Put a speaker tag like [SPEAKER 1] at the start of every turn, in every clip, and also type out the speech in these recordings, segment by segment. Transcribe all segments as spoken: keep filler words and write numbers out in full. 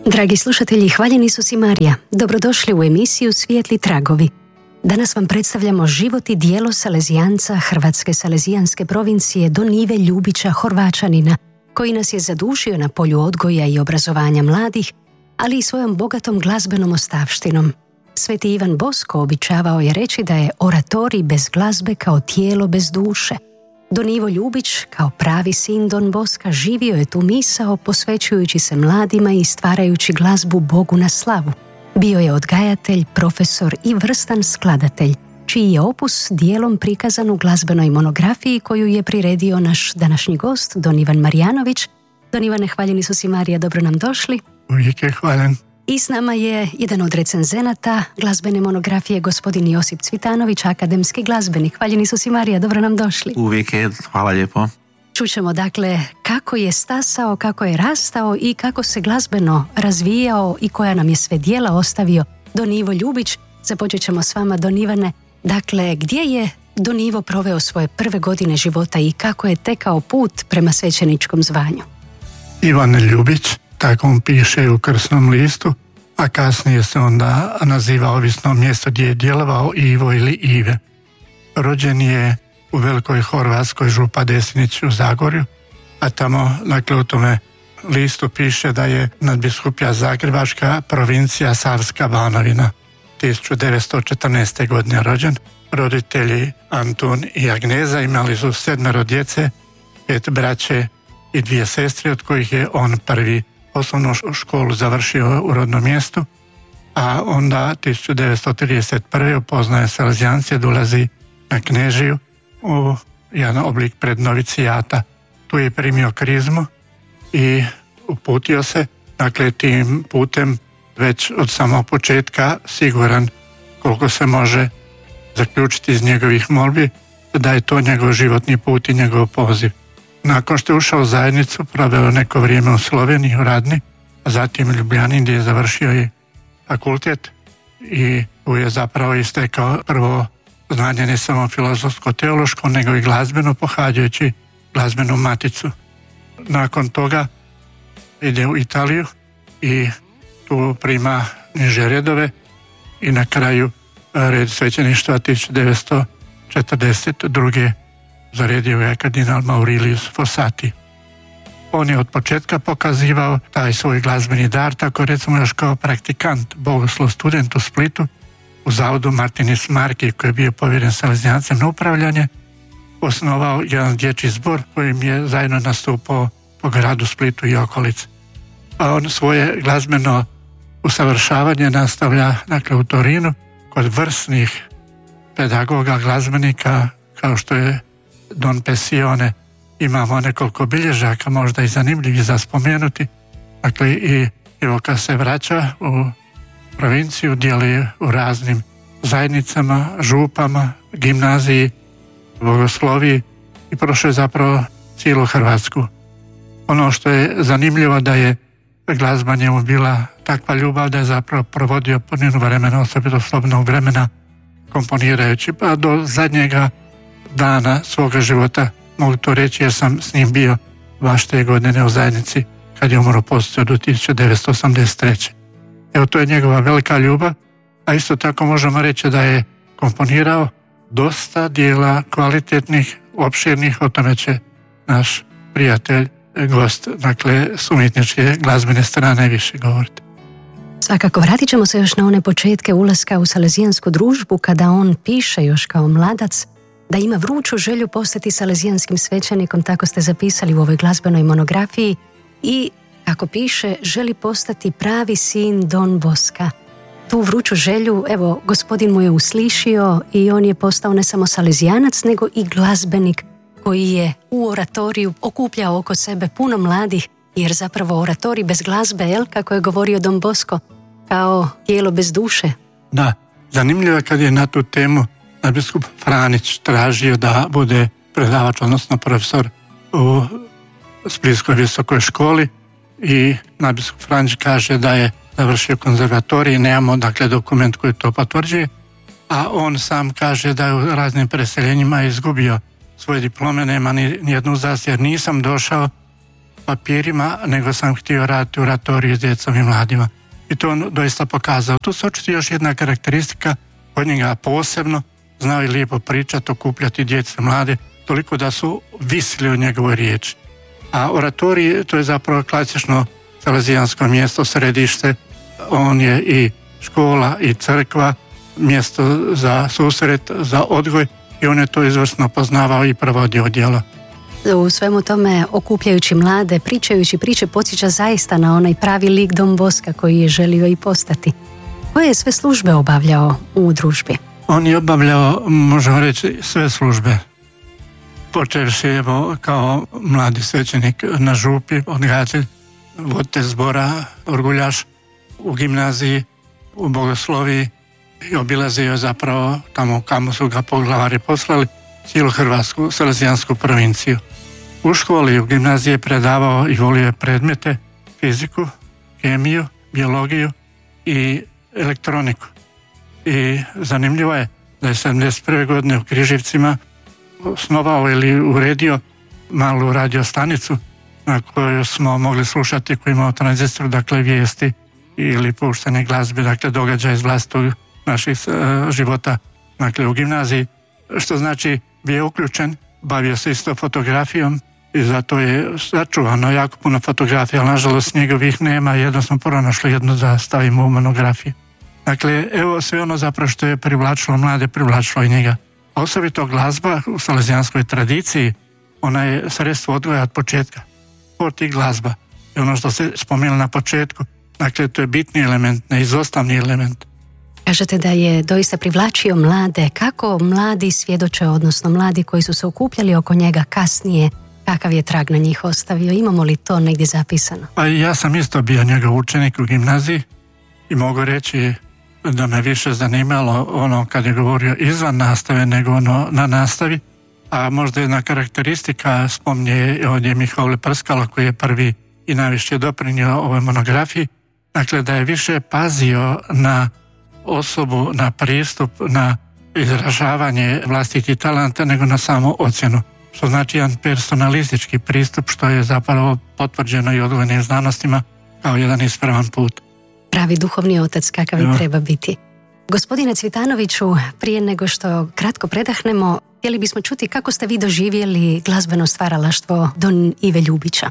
[SPEAKER 1] Dragi slušatelji, hvaljeni su si Marija. Dobrodošli u emisiju Svijetli tragovi. Danas vam predstavljamo život i djelo salezijanca Hrvatske salezijanske provincije Don Ive Ljubića Horvaćanina, koji nas je zadušio na polju odgoja i obrazovanja mladih, ali i svojom bogatom glazbenom ostavštinom. Sveti Ivan Bosko običavao je reći da je oratorij bez glazbe kao tijelo bez duše. Don Ivo Ljubić, kao pravi sin Don Boska, živio je tu misao posvećujući se mladima i stvarajući glazbu Bogu na slavu. Bio je odgajatelj, profesor i vrstan skladatelj, čiji je opus dijelom prikazan u glazbenoj monografiji koju je priredio naš današnji gost, Don Ivan Marjanović. Don Ivane, hvaljeni su si Marija, dobro nam došli.
[SPEAKER 2] Uvijek je hvaljen.
[SPEAKER 1] I s nama je jedan od recenzenata glazbene monografije, gospodin Josip Cvitanović, akademski glazbenik. Hvaljeni su si Marija, dobro nam došli.
[SPEAKER 3] Uvijek je, hvala lijepo.
[SPEAKER 1] Čućemo dakle kako je stasao, kako je rastao i kako se glazbeno razvijao i koja nam je sve djela ostavio Don Ivo Ljubić. Započet ćemo s vama, Don Ivane. Dakle, gdje je Don Ivo proveo svoje prve godine života i kako je tekao put prema svećeničkom zvanju?
[SPEAKER 2] Ivan Ljubić, tako on piše u krsnom listu, a kasnije se onda naziva ovisno mjesto gdje je djelovao Ivo ili Ive. Rođen je u Velikoj Horvatskoj, župa Desnić u Zagorju, a tamo, dakle, u tome listu piše da je nadbiskupija Zagrebačka, provincija Savska Banovina, tisuću devetsto četrnaeste. godine rođen. Roditelji Antun i Agneza imali su sedmero djece, pet braće i dvije sestre, od kojih je on prvi osnovnu školu završio u rodnom mjestu, a onda tisuću devetsto trideset prve. upoznaje salezijance, dolazi na Knežiju u jedan oblik prednovicijata. Tu je primio krizmu i uputio se, dakle, tim putem već od samog početka siguran, koliko se može zaključiti iz njegovih molbi, da je to njegov životni put i njegov poziv. Nakon što je ušao u zajednicu, proveo neko vrijeme u Sloveniji, u Radni, a zatim u Ljubljani, gdje je završio i fakultet i tu je zapravo istekao prvo znanje ne samo filozofsko-teološko, nego i glazbeno, pohađajući glazbenu maticu. Nakon toga ide u Italiju i tu prima niže redove i na kraju red svećeništva tisuću devetsto četrdeset druge. zaredio je kardinal Maurilius Fossati. On je od početka pokazivao taj svoj glazbeni dar, tako recimo još kao praktikant, bogoslov student u Splitu, u zavodu Martinis Marki, koji je bio povjeren salezijancem na upravljanje, osnovao jedan dječji zbor kojim je zajedno nastupao po gradu Splitu i okolici. A on svoje glazbeno usavršavanje nastavlja, dakle, u Torinu kod vrsnih pedagoga, glazbenika, kao što je Don Pesione. Imamo nekoliko bilježaka, možda i zanimljivih za spomenuti. Dakle, i evo kad se vraća u provinciju, djeluje u raznim zajednicama, župama, gimnaziji, bogosloviji i prošao je zapravo cijelu Hrvatsku. Ono što je zanimljivo da je glazba njemu bila takva ljubav da je zapravo provodio puninu vremena, osobito slobodnog vremena, komponirajući, pa do zadnjega dana svoga života, mogu to reći jer sam s njim bio baš te godine u zajednici kad je umro poslije do tisuću devetsto osamdeset treće. Evo, to je njegova velika ljubav, a isto tako možemo reći da je komponirao dosta dijela kvalitetnih, opširnih, o tome će naš prijatelj, gost, dakle, s umjetničke glazbene strane više govoriti.
[SPEAKER 1] Svakako, vratit ćemo se još na one početke ulaska u salezijansku družbu, kada on piše još kao mladac da ima vruću želju postati salezijanskim svećenikom, tako ste zapisali u ovoj glazbenoj monografiji, i kako piše, želi postati pravi sin Don Boska. Tu vruću želju, evo, gospodin mu je uslišio i on je postao ne samo salezijanac, nego i glazbenik koji je u oratoriju okupljao oko sebe puno mladih, jer zapravo oratorij bez glazbe, jel, kako je govorio Don Bosko, kao tijelo bez duše.
[SPEAKER 2] Da, zanimljivo je kad je na tu temu nadbiskup Franić tražio da bude predavač, odnosno profesor u Splitskoj visokoj školi, i nadbiskup Franić kaže da je završio konzervatorij, nemamo, dakle, dokument koji to potvrđuje, a on sam kaže da je u raznim preseljenjima izgubio svoje diplome, nema ni, ni jednu zas, jer nisam došao papirima, nego sam htio raditi u oratoriju s djecom i mladima. I to on doista pokazao. Tu se očiti još jedna karakteristika od njega posebno, znao je lijepo pričati, okupljati djecu i mlade, toliko da su visili od njegovoj riječi. A oratorij, to je zapravo klasično salezijansko mjesto, središte, on je i škola i crkva, mjesto za susret, za odgoj i on je to izvrsno poznavao i provodio djelo.
[SPEAKER 1] U svemu tome, okupljajući mlade, pričajući priče, podsjeća zaista na onaj pravi lik Don Bosca koji je želio i postati. Koje je sve službe obavljao u družbi? On je obavljao, možemo reći, sve službe. Počevši evo kao mladi svećenik na župi, odgajatelj, voditelj zbora, orguljaš u gimnaziji, u bogosloviji i obilazio je zapravo tamo kamo su ga poglavari poslali, cijelu Hrvatsku salezijansku provinciju. U školi, u gimnaziji je predavao i volio predmete, fiziku, kemiju, biologiju i elektroniku. I zanimljivo je da je sedamdeset prve godine u Križevcima osnovao ili uredio malu radiostanicu na kojoj smo mogli slušati, koji imao tranzistor, dakle vijesti ili puštene glazbe, dakle događaje iz vlastitog naših uh, života, dakle u gimnaziji, što znači bio je uključen, bavio se isto fotografijom i zato je sačuvano jako puno fotografija, ali nažalost njegovih nema, jedno smo pronašli jednu da stavimo u monografiju. Dakle, evo sve ono zapravo što je privlačilo mlade, privlačilo i njega. Osobito glazba u salezijanskoj tradiciji, ona je sredstvo odgoja od početka. Sport i glazba je ono što se spomenulo na početku. Dakle, to je bitni element, neizostavni element. Kažete da je doista privlačio mlade. Kako mladi svjedoče, odnosno mladi koji su se okupljali oko njega kasnije, kakav je trag na njih ostavio? Imamo li to negdje zapisano?
[SPEAKER 2] Pa ja sam isto bio njegov učenik u gimnaziji i mogu reći da me više zanimalo ono kad je govorio izvan nastave nego ono na nastavi. A možda jedna karakteristika, spominje ovdje Mihovle Prskalo koji je prvi i najviše doprinio ovoj monografiji, dakle da je više pazio na osobu, na pristup, na izražavanje vlastitih talenta nego na samu ocjenu. Što znači jedan personalistički pristup, što je zapravo potvrđeno i odgojnim znanostima kao jedan ispravan put.
[SPEAKER 1] Pravi duhovni otac kakav i treba biti. Gospodine Cvitanoviću, prije nego što kratko predahnemo, htjeli bismo čuti kako ste vi doživjeli glazbeno stvaralaštvo Don Ive Ljubića.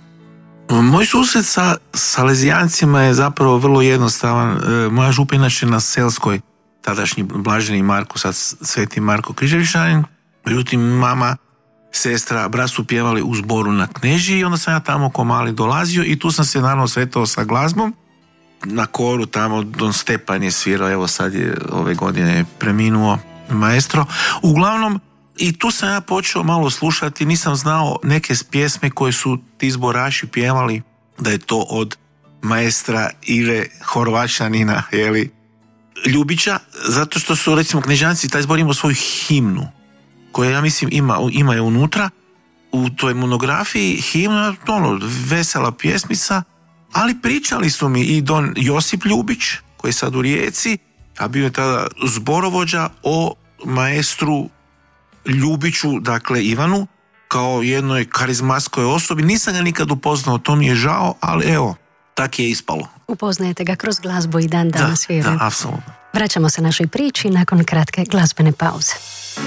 [SPEAKER 3] Moj susret sa salezijancima je zapravo vrlo jednostavan. Moja župa inače na Selskoj, tadašnji blaženi Marko, sad sveti Marko Križevišanin. Međutim, mama, sestra, brat su pjevali u zboru na Knežiji i onda sam ja tamo ko mali dolazio i tu sam se naravno sretao sa glazbom. Na koru tamo Don Stepan je svirao, evo sad je ove godine preminuo maestro. Uglavnom, i tu sam ja počeo malo slušati, nisam znao neke pjesme koje su ti zboraši pjevali, da je to od maestra Ive Horvaćanina, jeli, Ljubića, zato što su recimo Knežanci, taj zbor imao svoju himnu, koja ja mislim ima, ima je unutra, u toj monografiji himna, ono, vesela pjesmica, ali pričali su mi i Don Josip Ljubić, koji je sad u Rijeci, a bio je tada zborovođa, o maestru Ljubiću, dakle Ivanu, kao jednoj karizmatskoj osobi. Nisam ga nikad upoznao, to mi je žao, ali evo, tak je ispalo.
[SPEAKER 1] Upoznajete ga kroz glazbu i dan danas vjerujem.
[SPEAKER 3] Da, apsolutno.
[SPEAKER 1] Vraćamo se našoj priči nakon kratke glazbene pauze.